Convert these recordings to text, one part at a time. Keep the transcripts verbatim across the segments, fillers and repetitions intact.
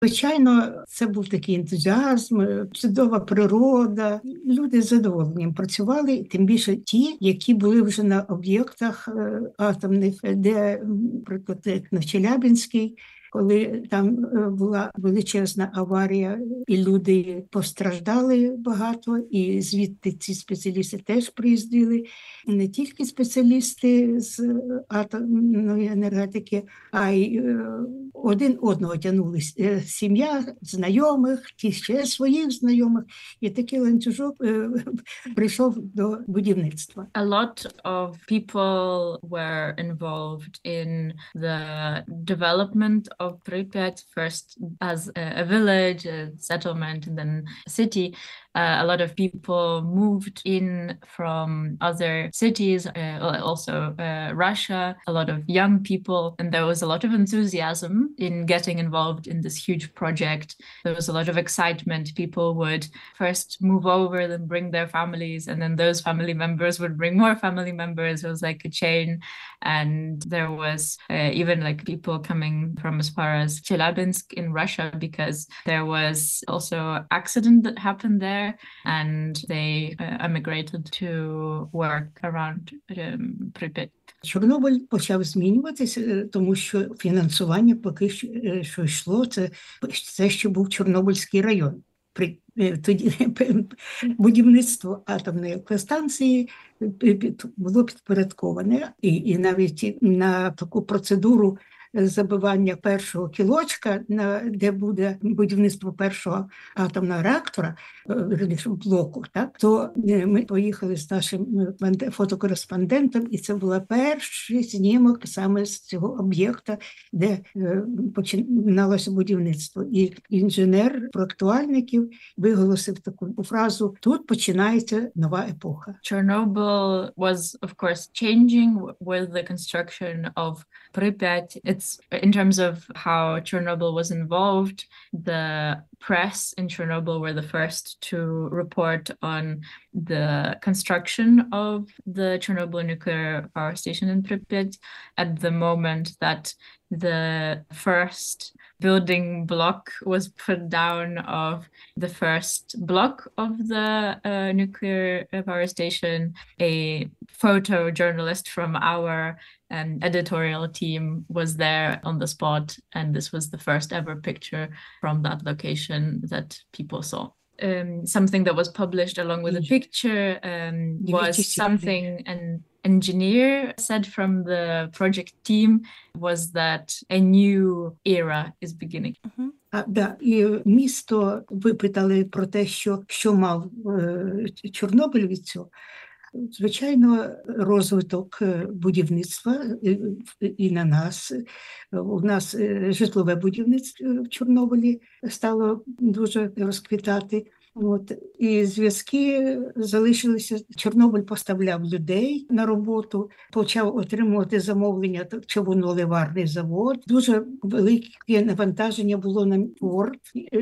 Звичайно, це був такий ентузіазм, чудова природа. Люди з задоволенням працювали, тим більше ті, які були вже на об'єктах атомних, де, наприклад, як на Челябинській, коли там була величезна аварія, і люди постраждали багато, і звідти ці спеціалісти теж приїздили. Не тільки спеціалісти з атомної енергетики, а й один одного тягнули. Сім'я, знайомих, ті ще своїх знайомих. І такий ланцюжок прийшов до будівництва. A lot of people were involved in the development of Pripyat, first as a village, a settlement, and then a city. Uh, a lot of people moved in from other cities, uh, also uh, Russia, a lot of young people, and there was a lot of enthusiasm in getting involved in this huge project. There was a lot of excitement. People would first move over, then bring their families, and then those family members would bring more family members. It was like a chain, and there was uh, even like people coming from as far as Chelyabinsk in Russia, because there was also an accident that happened there, and they uh, emigrated to work around um, Pripyat. Чорнобиль почав змінюватися, тому що фінансування поки що йшло, це, це ще був Чорнобильський район. При, тоді будівництво атомної електростанції було підпорядковане, і, і навіть на таку процедуру забивання першого кілочка, де буде будівництво першого атомного реактора, блоку, так, то ми поїхали з нашим фотокореспондентом, і це був перший знімок саме з цього об'єкта, де починалося будівництво. І інженер проектувальників виголосив таку фразу: тут починається нова епоха. Chernobyl was, of course, changing with the construction of Pripyat. It's in terms of how Chernobyl was involved. The press in Chernobyl were the first to report on the construction of the Chernobyl nuclear power station in Pripyat at the moment that the first building block was put down of the first block of the uh, nuclear power station. A photojournalist from our um, editorial team was there on the spot, and this was the first ever picture from that location that people saw. Um, something that was published along with the picture um, was something an engineer said from the project team, was that a new era is beginning. Uh-huh. А, да, і місто випитали про те, що, що мав е, Чорнобиль від цього. Звичайно, розвиток будівництва і на нас. У нас житлове будівництво в Чорнобилі стало дуже розквітати. От. І зв'язки залишилися. Чорнобиль поставляв людей на роботу, почав отримувати замовлення човуноливарний завод. Дуже велике навантаження було на порт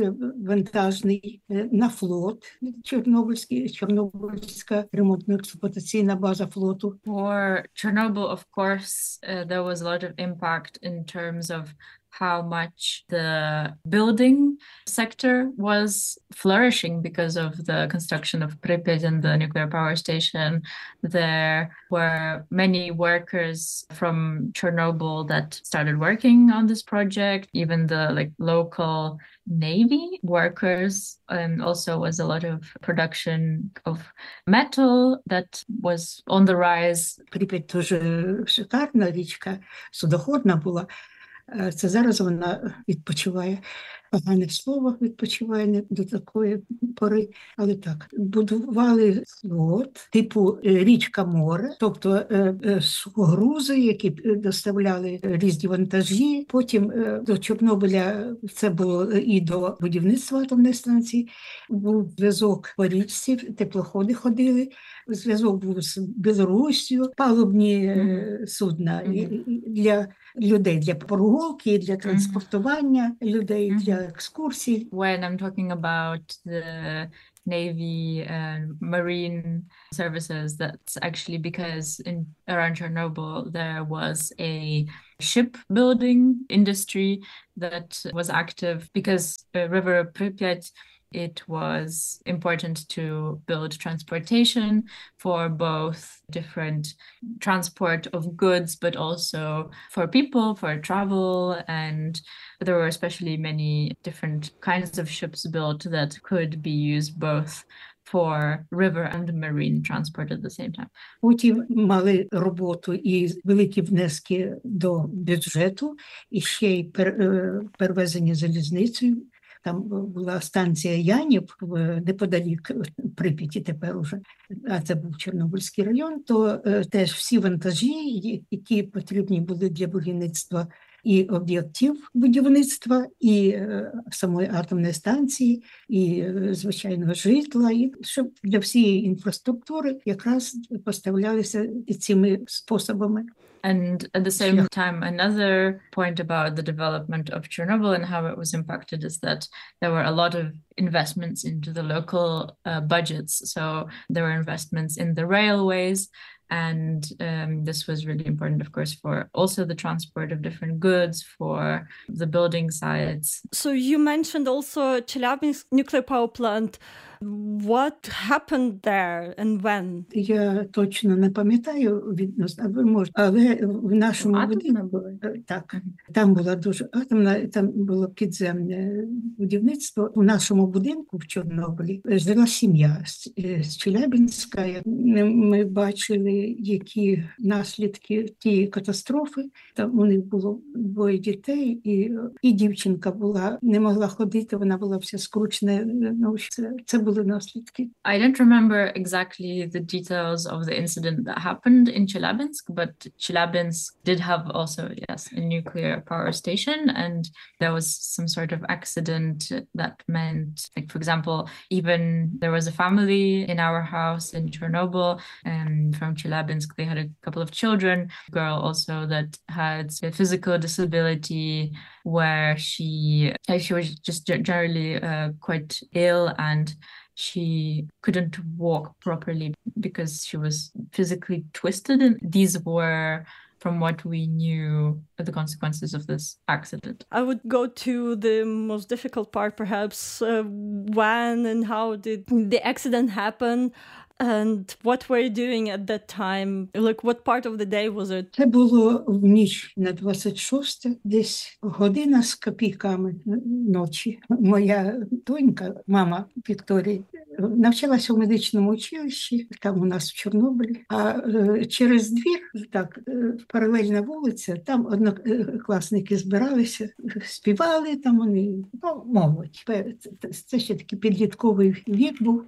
вантажний, на флот Чорнобильський, Чорнобильська ремонтно-експлуатаційна база флоту. For Chernobyl, of course, uh, there was a lot of impact in terms of how much the building sector was flourishing because of the construction of Pripyat and the nuclear power station. There were many workers from Chernobyl that started working on this project, even the like local Navy workers, and also was a lot of production of metal that was on the rise. Pripyat дуже шикарна річка, судоходна була. Це зараз вона відпочиває, погане слово, відпочиває не до такої пори, але так. Будували флот, типу річка-море, тобто сухогрузи, які доставляли різні вантажі. Потім до Чорнобиля це було і до будівництва атомної станції. Був зв'язок по річці, теплоходи ходили, зв'язок був з Білоруссю, палубні mm-hmm. судна mm-hmm. для людей, для прогулки, для транспортування mm-hmm. людей, для екскурсій. When I'm talking about the Navy and Marine services, that's actually because in around Chernobyl there was a shipbuilding industry that was active because uh, River Pripyat, it was important to build transportation for both different transport of goods, but also for people, for travel. And there were especially many different kinds of ships built that could be used both for river and marine transport at the same time. Потім мали роботу і великі внески до бюджету, і ще й перевезення залізницею. Там була станція Янів неподалік Прип'яті тепер уже, а це був Чорнобильський район, то теж всі вантажі, які потрібні були для будівництва і об'єктів будівництва, і самої атомної станції, і звичайного житла, і щоб для всієї інфраструктури якраз поставлялися цими способами. And at the same time, another point about the development of Chernobyl and how it was impacted is that there were a lot of investments into the local uh, budgets. So there were investments in the railways, and um, this was really important, of course, for also the transport of different goods, for the building sites. So you mentioned also Chelyabinsk nuclear power plant. What happened there and when? Я точно не пам'ятаю відносно, ви можете, але в нашому Атомна будинку, була? так, там була дуже атомна, там було підземне будівництво. У нашому будинку в Чорнобилі жила сім'я з, з Челябинська. Ми бачили, які наслідки тієї катастрофи. Там у них було двоє дітей, і, і дівчинка була, не могла ходити, вона була вся скручена. Ну, це, це були наслідки. I don't remember exactly the details of the incident that happened in Chelyabinsk, but Chelyabinsk did have also, yes, a nuclear power station, and there was some sort of accident that meant, like, for example, even there was a family in our house in Chernobyl, and from Chelyabinsk, they had a couple of children, a girl also that had a physical disability where she, she was just generally uh, quite ill, and she couldn't walk properly because she was physically twisted. And these were, from what we knew, the consequences of this accident. I would go to the most difficult part, perhaps. Uh, when and how did the accident happen? And what were you doing at that time? Like, what part of the day was it? Це було в ніч на двадцять шосте, десь година з копійками ночі. Моя донька, мама Вікторії, навчалася в медичному училищі, там у нас в Чорнобилі, а е, через двір, так, е, паралельна вулиця, там однокласники збиралися, співали там вони, ну, молодь. Це, це ще такий підлітковий вік був.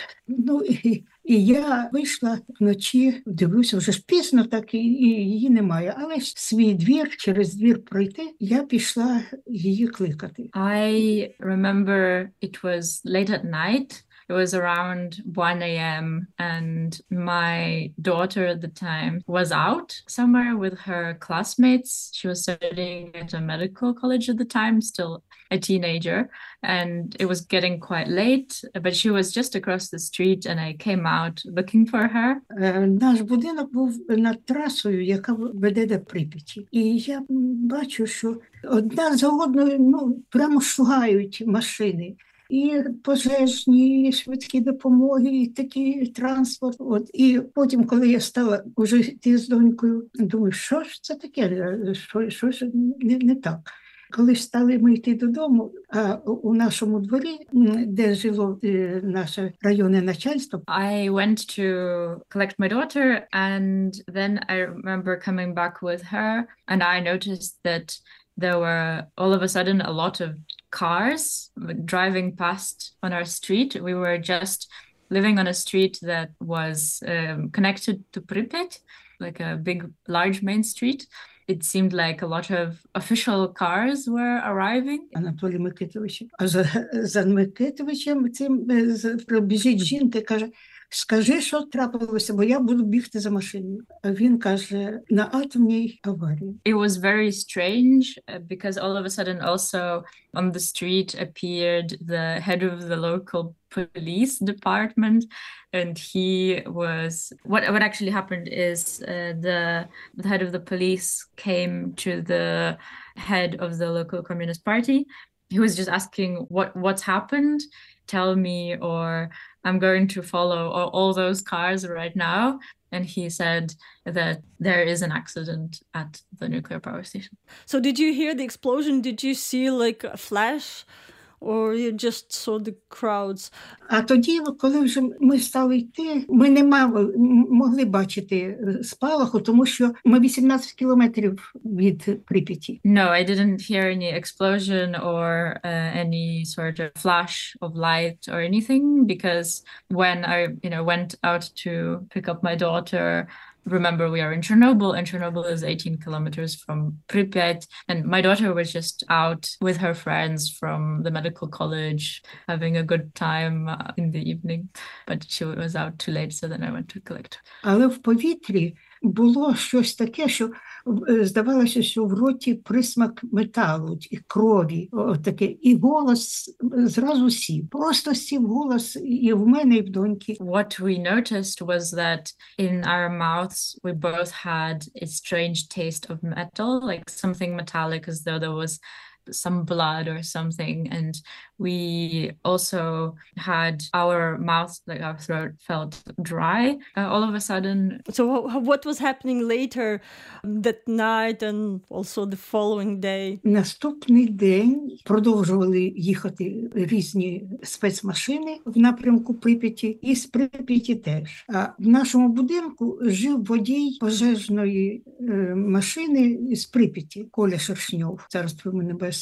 Ну, і, і я вийшла вночі, дивлюся, вже ж пізно, так і, і її немає, але ж свій двір, через двір пройти, я пішла її кликати. I remember it was late at night. It was around one a.m. and my daughter at the time was out somewhere with her classmates. She was studying at a medical college at the time, still a teenager, and it was getting quite late, but she was just across the street and I came out looking for her. Наш будинок був над трасою, яка веде до Прип'яті. І я бачу, що одна за одною, ну, прямо шугають машини. І пожежні, і швидкі допомоги, і такий транспорт. От. І потім, коли я стала вже йти з донькою, думаю, що ж це таке, що, що ж не, не так. Коли ж стали ми йти додому, а у нашому дворі, де жило наше районне начальство, I went to collect my daughter, and then I remember coming back with her, and I noticed that there were all of a sudden a lot of cars driving past on our street. We were just living on a street that was um, connected to Pripyat, like a big, large main street. It seemed like a lot of official cars were arriving. Анатолій Микитович, а за, за Микитовичем цим біжить жінка і каже, скажи, що трапилося, бо я буду бігти за машиною. А він каже, на атомній аварії. It was very strange uh, because all of a sudden also on the street appeared the head of the local police department, and he was what what actually happened is uh, the the head of the police came to the head of the local Communist Party. He was just asking what what's happened, tell me, or I'm going to follow all, all those cars right now. And he said that there is an accident at the nuclear power station. So did you hear the explosion? Did you see like a flash? Or you just saw the crowds? А тоді, коли вже ми стали йти, ми не мали, могли бачити спалаху, тому що ми вісімнадцять кілометрів від Прип'яті. No, I didn't hear any explosion or uh, any sort of flash of light or anything, because when I, you know, went out to pick up my daughter, remember we are in Chernobyl, and Chernobyl is eighteen kilometers from Pripyat, and my daughter was just out with her friends from the medical college having a good time uh, in the evening, but she was out too late, so then I went to collect her. Але в повітрі було щось таке, що здавалося, що в роті присмак металу і крові, таке, і голос зразу сів. Просто сів голос і в мене, і в доньки. What we noticed was that in our mouths we both had a strange taste of metal, like something metallic, as though there was some blood or something, and we also had our mouth, like our throat felt dry uh, all of a sudden. So what was happening later that night and also the following day? Наступний день продовжували їхати різні спецмашини в напрямку Прип'яті, і з Прип'яті теж. А в нашому будинку жив водій пожежної е, машини з Прип'яті, Коля Шершньов, царство йому небесне.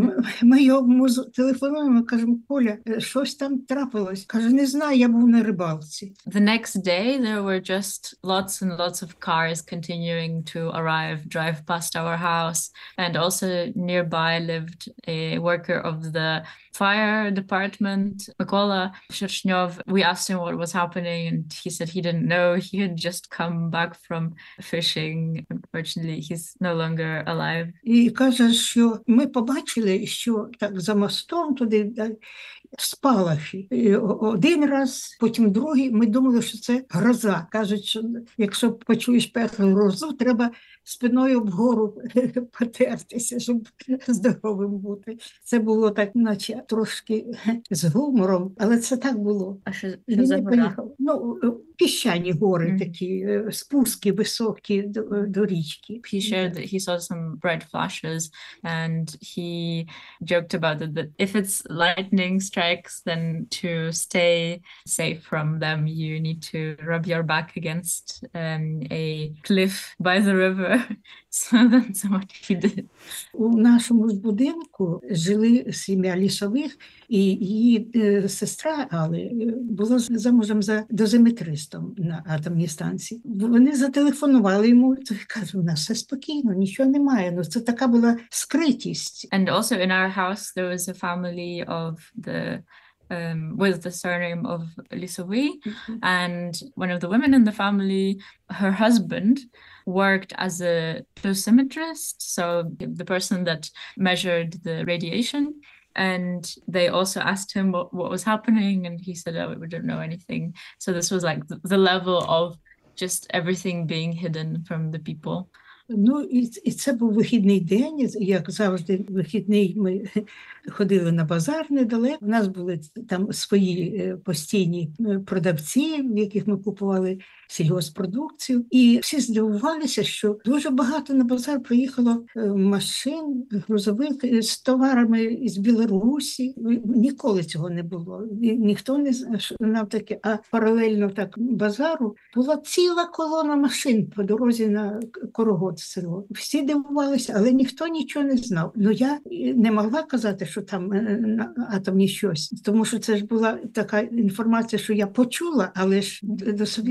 Ми йому телефонуємо, кажемо, Коля, щось там трапилось. Каже, не знаю, я був на рибалці. The next day there were just lots and lots of cars continuing to arrive, drive past our house, and also nearby lived a worker of the fire department, Mykola Shershnyov. We asked him what was happening, and he said he didn't know. He had just come back from fishing. Unfortunately, he's no longer alive. І каже, що ми побачили, що так за мостом туди спалахи. Один раз, потім другий. Ми думали, що це гроза. Кажуть, що якщо почуєш першу грозу, треба спиною вгору потертися, щоб здоровим бути. Це було так, наче трошки з гумором, але це так було. А що, що Він за не гора? поїхав. Ну, піщані гори Мгм. такі, спуски високі до, до річки. He shared that he saw some bright flashes, and he joked about it, that if it's lightning strikes, then to stay safe from them, you need to rub your back against um, a cliff by the river. So that's what he did. У нашому ж будинку жили сім'я Лісових, і її е, сестра Али е, була з- замужем за дозиметристом на атомній станції. Вони зателефонували йому, і каже, у нас все спокійно, нічого немає. Ну, це така була скритість. And also in our house, there was a family of the um, with the surname of Lisovi, and one of the women in the family, her husband, worked as a dosimetrist, so the person that measured the radiation. And they also asked him what, what was happening, and he said, "Oh, we don't know anything." So this was like the, the level of just everything being hidden from the people. Ну, і, і це був вихідний день, як завжди, вихідний ми ходили на базар недалеко. У нас були там свої е, постійні е, продавці, в яких ми купували сільгоспродукцію. І всі здивувалися, що дуже багато на базар приїхало е, машин грузових е, з товарами з Білорусі. Ніколи цього не було. Ні- Ніхто не знав таке. А паралельно так базару була ціла колона машин по дорозі на Корогод село. Всі дивувалися, але ніхто нічого не знав. Ну я не могла казати, що там е, на атомні щось, тому що це ж була така інформація, що я почула, але ж до собі вірно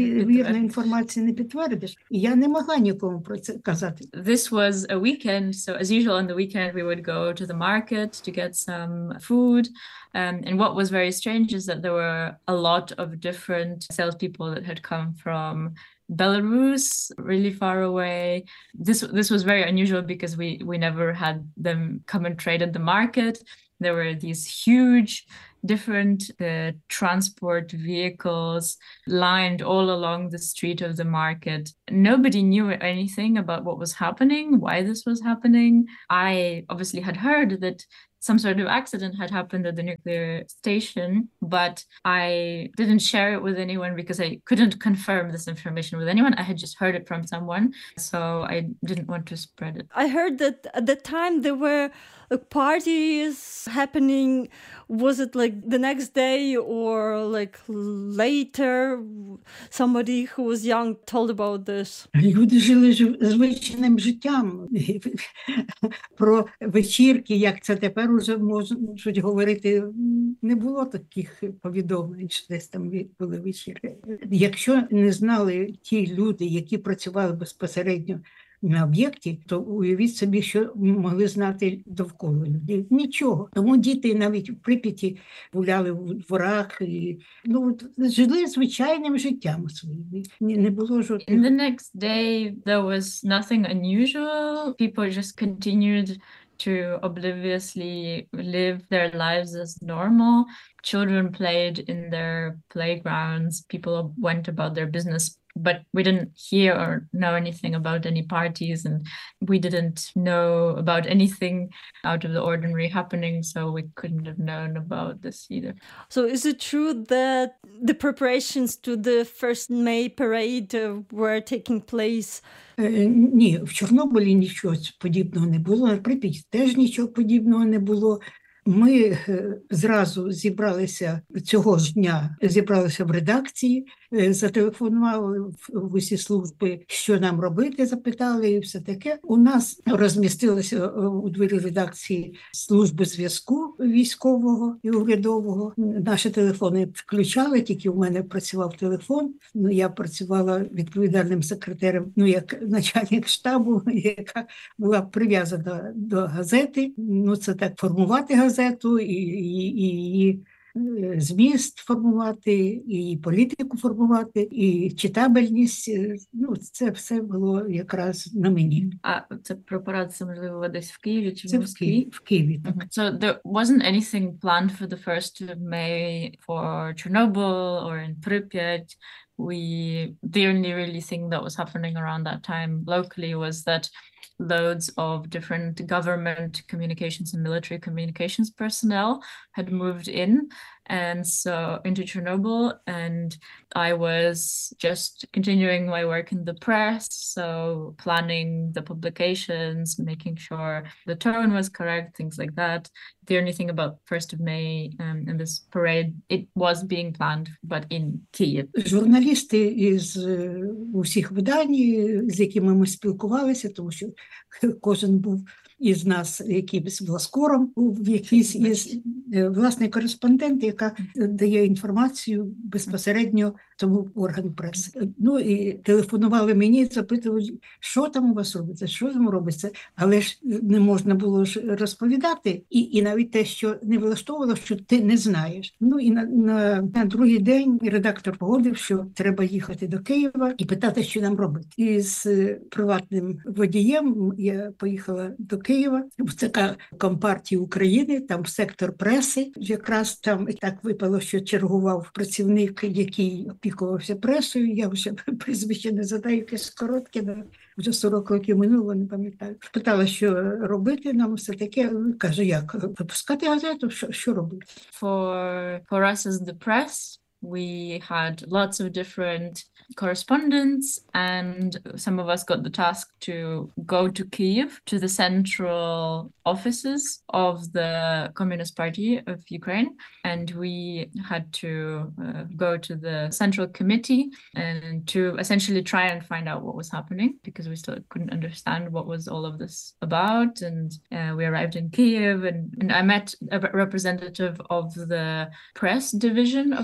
жодної інформації не підтвердиш. І я не могла нікому про це казати. This was a weekend, so as usual on the weekend we would go to the market to get some food. Um, and what was very strange is that there were a lot of different salespeople that had come from Belarus, really far away. This this was very unusual because we we never had them come and trade at the market. There were these huge different uh, transport vehicles lined all along the street of the market. Nobody knew anything about what was happening, why this was happening. I obviously had heard that some sort of accident had happened at the nuclear station, but I didn't share it with anyone because I couldn't confirm this information with anyone. I had just heard it from someone, so I didn't want to spread it. I heard that at the time there were like parties happening. Was it like the next day or like later? Somebody who was young told about this. Люди жили звичайним життям. Про вечірки, як це тепер уже можуть говорити, не було таких повідомлень, що десь там були вечірки. Якщо не знали ті люди, які працювали безпосередньо на об'єкті, то уявіть собі, що могли знати довкола людей. Нічого. Тому діти навіть в Прип'яті гуляли в дворах, і, ну, жили звичайним життям своїм. Не було жодних... In the next day, there was nothing unusual. People just continued to obliviously live their lives as normal. Children played in their playgrounds. People went about their business. But we didn't hear or know anything about any parties, and we didn't know about anything out of the ordinary happening, so we couldn't have known about this either. So is it true that the preparations to the first May parade uh, were taking place? Ні, в Чорнобилі нічого подібного не було, на Прип'яті теж нічого подібного не було. Ми зразу зібралися цього ж дня, зібралися в редакції, зателефонували в усі служби, що нам робити, запитали і все таке. У нас розмістилися у двері редакції служби зв'язку військового і урядового. Наші телефони включали, тільки у мене працював телефон. Ну, я працювала відповідальним секретарем, ну, як начальник штабу, яка була прив'язана до газети. Ну, це так, формувати газету і її зміст формувати, і політику формувати, і читабельність. Ну, це все було якраз на мені. А це про парад, це, можливо, десь в Києві чи в Це в Москві? Києві. В Києві, так. Mm-hmm. So there wasn't anything planned for the first of May for Chernobyl or in Pripyat. We, the only really thing that was happening around that time locally was that loads of different government communications and military communications personnel had moved in and so into Chernobyl, and I was just continuing my work in the press, so planning the publications, making sure the tone was correct, things like that. The only thing about first of May um, and this parade, it was being planned, but in Kyiv. Журналісти із усіх видань, з якими ми спілкувалися, тому що кожен був із нас якимось власкором, був якийсь із власний кореспондент, яка дає інформацію безпосередньо тому органу преси. Ну і телефонували мені, запитували, що там у вас робиться, що там робиться, але ж не можна було ж розповідати, і, і навіть те, що не влаштовувало, що ти не знаєш. Ну і на, на, на другий день редактор погодив, що треба їхати до Києва і питати, що нам робити. І з приватним водієм я поїхала до Києва, в ЦК Компартії України, там сектор преси, якраз там і так випало, що чергував працівник, який опікувався пресою, я вже прізвище не задаю, якесь коротке, вже сорок років минуло, не пам'ятаю. Питала, що робити нам, все таке, каже, як, випускати газету, що, що робити? For, for us as the press, we had lots of different correspondents, and some of us got the task to go to Kyiv, to the central offices of the Communist Party of Ukraine, and we had to uh, go to the central committee and to essentially try and find out what was happening, because we still couldn't understand what was all of this about. And uh, we arrived in Kyiv, and, and I met a representative of the press division of the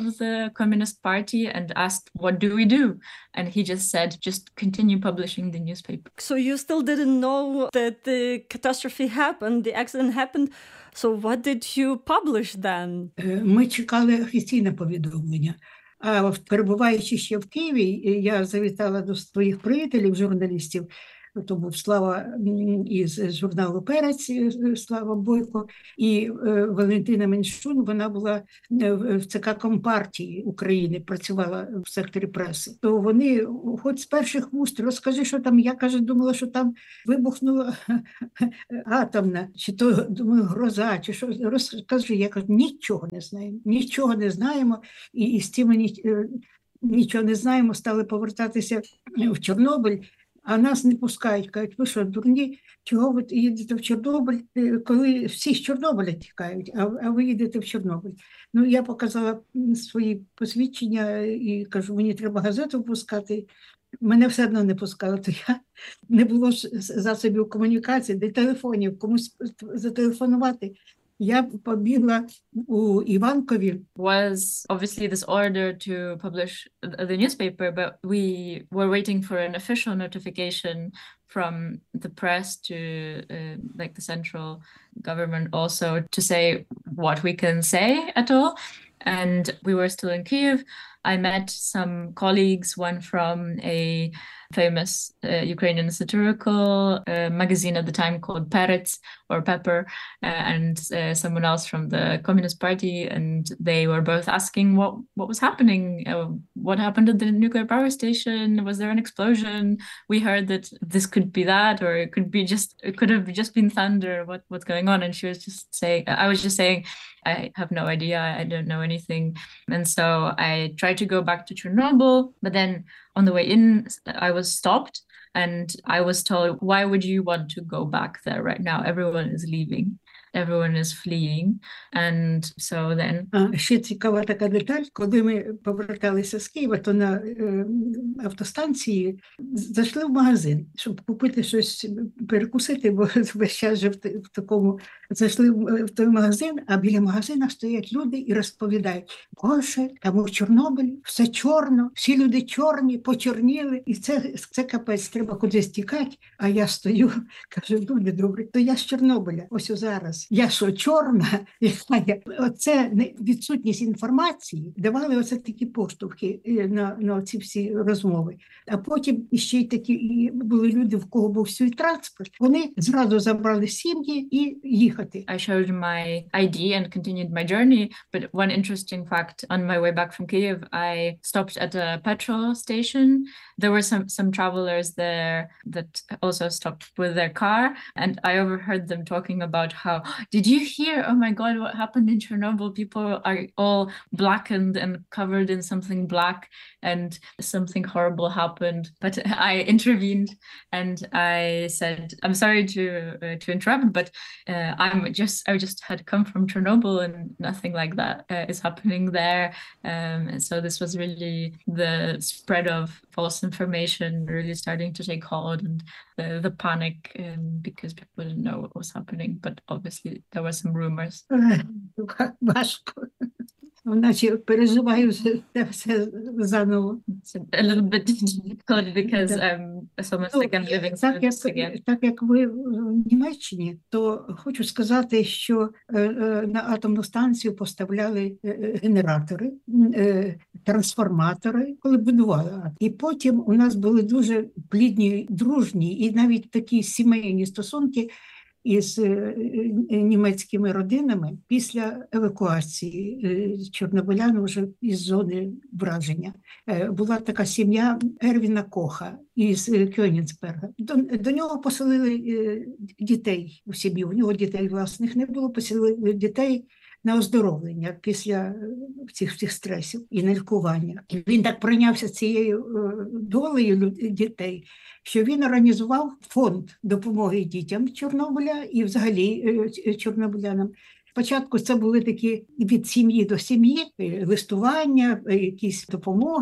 the Communist Party and asked, what do we do? And he just said, just continue publishing the newspaper. So you still didn't know that the catastrophe happened, the accident happened. So what did you publish then? Ми чекали офіційне повідомлення. А перебуваючи ще в Києві, я завітала до своїх приятелів, журналістів, то був Слава із журналу «Перець», Слава Бойко, і Валентина Меньшун, вона була в ЦК Компартії України, працювала в секторі преси. То вони, хоч з перших вуст, розкажи, що там, я, каже, думала, що там вибухнула атомна, чи то, думаю, гроза, чи що, розкажи. Я кажу, нічого не знаємо, нічого не знаємо, і, і з цим ні, нічого не знаємо, стали повертатися в Чорнобиль. А нас не пускають, кажуть, ви що, дурні, чого ви їдете в Чорнобиль, коли всі з Чорнобиля тікають, а, а ви їдете в Чорнобиль. Ну, я показала свої посвідчення і кажу, мені треба газету пускати. Мене все одно не пускали, то я не було засобів комунікації, де телефонів, комусь зателефонувати. Я побігла у Іванкові. Was obviously this order to publish the newspaper, but we were waiting for an official notification from the press to uh, like the central government also to say what we can say at all. And we were still in Kyiv. I met some colleagues, one from a famous uh, Ukrainian satirical uh, magazine at the time called Perets or Pepper, uh, and uh, someone else from the Communist Party, and they were both asking what what was happening, uh, what happened at the nuclear power station, was there an explosion? We heard that this could be that, or it could be just, it could have just been thunder, what what's going on? And she was just saying, I was just saying, I have no idea, I don't know anything. And so I tried to go back to Chernobyl, but then on the way in, I was stopped and I was told, why would you want to go back there right now? Everyone is leaving. Everyone is fleeing. And so then... А, ще цікава така деталь, коли ми поверталися з Києва, то на е, автостанції зайшли в магазин, щоб купити щось, перекусити, бо весь час вже в, в такому, зайшли в, в той магазин, а біля магазина стоять люди і розповідають, боже, там у Чорнобилі все чорно, всі люди чорні, почорніли, і це, це капець, треба кудись тікати, а я стою, кажу, люди добрі, то я з Чорнобиля, ось зараз. Я що, чорна? Оце відсутність інформації давали оце такі поштовхи на, на ці всі розмови. А потім ще й такі і були люди, в кого був свій транспорт. Вони зразу забрали сім'ї і їхати. I showed my I D and continued my journey, but one interesting fact, on my way back from Kyiv, I stopped at a petrol station. There were some, some travelers there that also stopped with their car, and I overheard them talking about how, did you hear, oh my God, what happened in Chernobyl? People are all blackened and covered in something black, and something horrible happened. But I intervened and I said, I'm sorry to uh, to interrupt, but uh, I'm just, I just had come from Chernobyl and nothing like that uh, is happening there. Um, and so this was really the spread of false information really starting to take hold, and the, the panic um, because people didn't know what was happening. But obviously there were some rumors. Важко. Наче переживаю це все заново. It's a little bit difficult because I'm almost like I'm living Так як, again. так як ви в Німеччині, то хочу сказати, що е, е, на атомну станцію поставляли е, генератори, е, трансформатори, коли будували. І потім у нас були дуже плідні, дружні і навіть такі сімейні стосунки із німецькими родинами після евакуації чорнобилян вже із зони враження. Була така сім'я Ервіна Коха із Кьонігсберга. До, до нього поселили дітей у сім'ї, у нього дітей власних не було, поселили дітей на оздоровлення після цих всіх стресів і на лікування. І він так прийнявся цією долею дітей, що він організував фонд допомоги дітям Чорнобиля і взагалі чорнобилянам. Спочатку це були такі від сім'ї до сім'ї, листування, якісь допомога,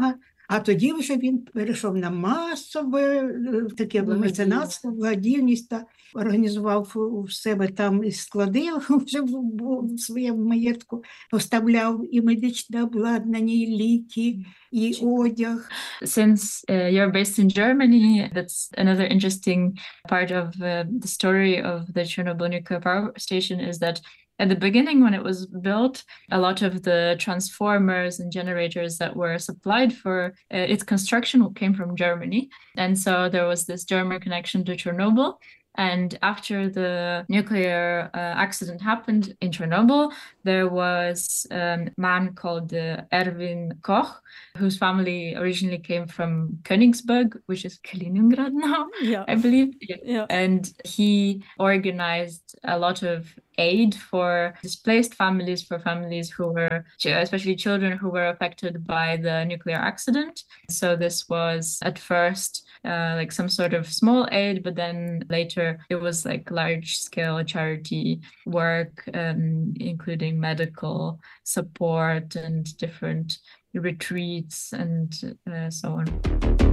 А тоді вже він перейшов на масове е, таке меценатство, благодійність, та організував у себе там і склади вже в, в, в своєму маєтку, поставляв і медичне обладнання, і ліки, і одяг. Since uh, you're based in Germany, that's another interesting part of uh, the story of the Chernobyl nuclear power station is that at the beginning, when it was built, a lot of the transformers and generators that were supplied for uh, its construction came from Germany. And so there was this German connection to Chernobyl. And after the nuclear uh, accident happened in Chernobyl, there was um, a man called uh, Erwin Koch, whose family originally came from Königsberg, which is Kaliningrad now, Yeah. I believe. Yeah. And he organized a lot of aid for displaced families, for families who were, especially children who were affected by the nuclear accident. So this was at first uh, like some sort of small aid, but then later it was like large scale charity work, um, including medical support and different retreats and uh, so on.